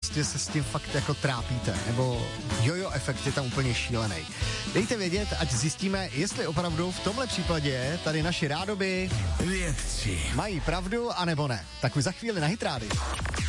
prostě se s tím fakt jako trápíte, nebo jojo efekt je tam úplně šílený. Dejte vědět, ať zjistíme, jestli opravdu v tomhle případě tady naši rádoby vědci mají pravdu, anebo ne. Tak už za chvíli na Hit Radio.